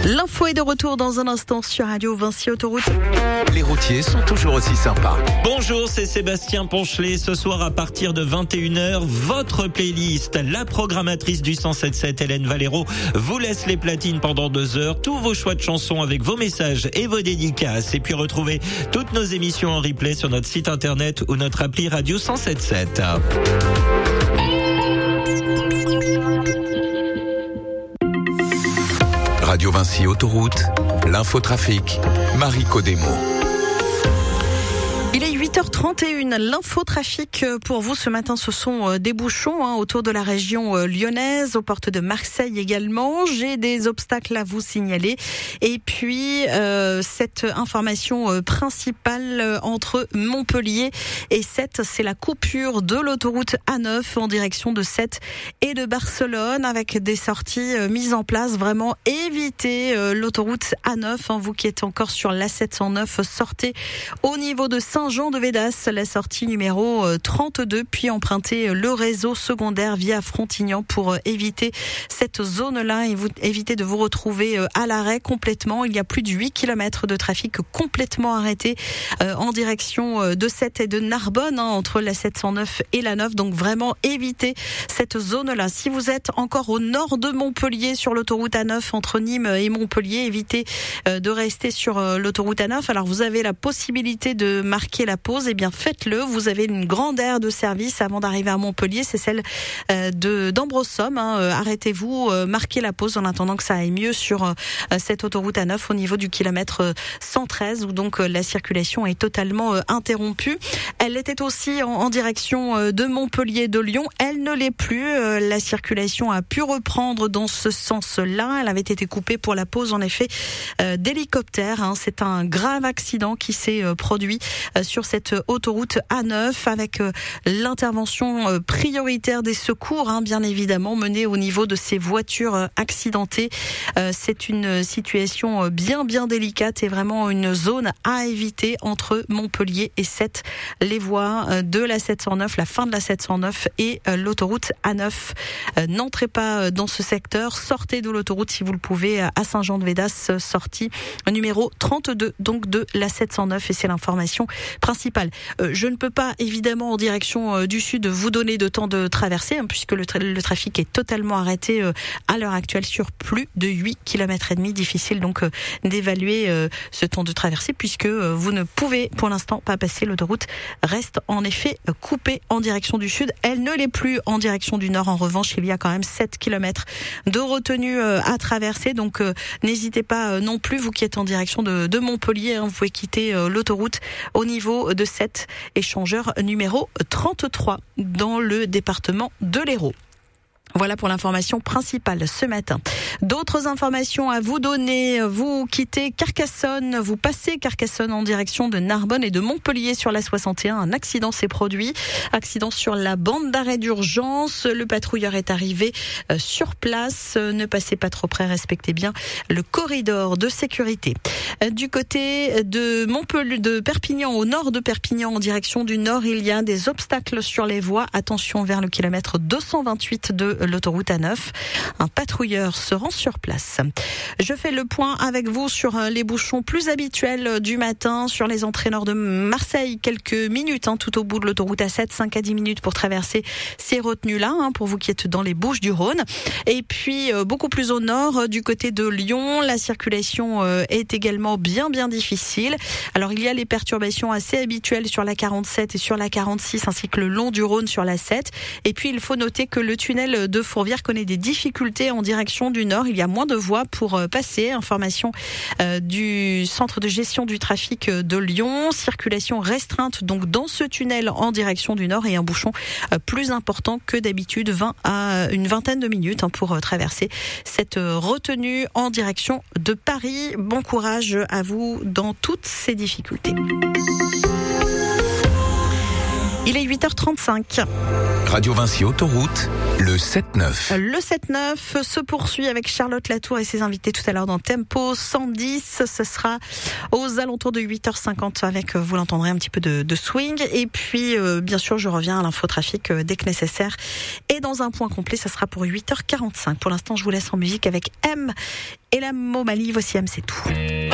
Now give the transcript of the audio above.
L'info est de retour dans un instant sur Radio Vinci Autoroute. Les routiers sont toujours aussi sympas. Bonjour, c'est Sébastien Ponchelet. Ce soir, à partir de 21h, votre playlist, la programmatrice du 107.7, Hélène Valero, vous laisse les platines pendant 2 heures. Tous vos choix de chansons avec vos messages et vos dédicaces. Et puis retrouvez toutes nos émissions en replay sur notre site internet ou notre appli Radio 107.7. Radio Vinci Autoroute, l'infotrafic, Marie Codemo. Il est 8h31, l'infotrafic pour vous ce matin, ce sont des bouchons autour de la région lyonnaise, aux portes de Marseille également. J'ai des obstacles à vous signaler. Et puis, cette information principale entre Montpellier et Sète, c'est la coupure de l'autoroute A9 en direction de Sète et de Barcelone, avec des sorties mises en place. Vraiment, évitez l'autoroute A9. Vous qui êtes encore sur l'A709, sortez au niveau de Saint-Jean-de-Védas, la sortie numéro 32, puis empruntez le réseau secondaire via Frontignan pour éviter cette zone-là et éviter de vous retrouver à l'arrêt complètement. Il y a plus de 8 km de trafic complètement arrêté en direction de Sète et de Narbonne, entre la 709 et la 9. Donc vraiment évitez cette zone-là. Si vous êtes encore au nord de Montpellier sur l'autoroute A9 entre Nîmes et Montpellier, évitez de rester sur l'autoroute A9. Alors vous avez la possibilité de marquer la pause, eh bien faites-le. Vous avez une grande aire de service avant d'arriver à Montpellier, c'est celle d'Ambrosomme. Arrêtez-vous, marquez la pause en attendant que ça aille mieux sur cette autoroute A9 au niveau du kilomètre 113 où donc la circulation est totalement interrompue. Elle était aussi en direction de Montpellier, de Lyon. Elle ne l'est plus. La circulation a pu reprendre dans ce sens-là. Elle avait été coupée pour la pause en effet d'hélicoptères. C'est un grave accident qui s'est produit sur cette autoroute A9 avec l'intervention prioritaire des secours, bien évidemment, menée au niveau de ces voitures accidentées. C'est une situation bien délicate et vraiment une zone à éviter entre Montpellier et Sète. Les voies de la 709, la fin de la 709 et l'autoroute A9. N'entrez pas dans ce secteur, sortez de l'autoroute si vous le pouvez à Saint-Jean-de-Védas, sortie numéro 32 donc de la 709 et c'est l'information principale. Je ne peux pas évidemment en direction du sud vous donner de temps de traversée puisque le trafic est totalement arrêté à l'heure actuelle sur plus de 8 km et demi. Difficile donc d'évaluer ce temps de traversée puisque vous ne pouvez pour l'instant pas passer. L'autoroute reste en effet coupée en direction du sud. Elle ne l'est plus en direction du nord. En revanche, il y a quand même 7 km de retenue à traverser. Donc n'hésitez pas non plus, vous qui êtes en direction de Montpellier, vous pouvez quitter l'autoroute au niveau de Sète, échangeur numéro 33 dans le département de l'Hérault. Voilà pour l'information principale ce matin. D'autres informations à vous donner. Vous quittez Carcassonne, vous passez Carcassonne en direction de Narbonne et de Montpellier sur la 61. Un accident s'est produit. Accident sur la bande d'arrêt d'urgence. Le patrouilleur est arrivé sur place. Ne passez pas trop près, respectez bien le corridor de sécurité. Du côté de Montpellier, de Perpignan, au nord de Perpignan, en direction du nord, il y a des obstacles sur les voies. Attention vers le kilomètre 228 de l'autoroute A9. Un patrouilleur se rend sur place. Je fais le point avec vous sur les bouchons plus habituels du matin sur les entrées nord de Marseille. Quelques minutes tout au bout de l'autoroute A7, 5 à 10 minutes pour traverser ces retenues-là, pour vous qui êtes dans les Bouches-du-Rhône. Et puis beaucoup plus au nord, du côté de Lyon, la circulation est également bien difficile. Alors il y a les perturbations assez habituelles sur la 47 et sur la 46 ainsi que le long du Rhône sur la 7. Et puis il faut noter que le tunnel de Fourvière connaît des difficultés en direction du nord. Il y a moins de voies pour passer. Information du centre de gestion du trafic de Lyon. Circulation restreinte donc dans ce tunnel en direction du nord et un bouchon plus important que d'habitude, 20 à une vingtaine de minutes pour traverser cette retenue en direction de Paris. Bon courage à vous dans toutes ces difficultés. Il est 8h35. Radio Vinci Autoroute, le 7-9. Le 7-9 se poursuit avec Charlotte Latour et ses invités tout à l'heure dans Tempo 110. Ce sera aux alentours de 8h50 avec, vous l'entendrez, un petit peu de swing. Et puis, bien sûr, je reviens à l'infotrafic dès que nécessaire. Et dans un point complet, ça sera pour 8h45. Pour l'instant, je vous laisse en musique avec M et la Momali. Voici M, c'est tout.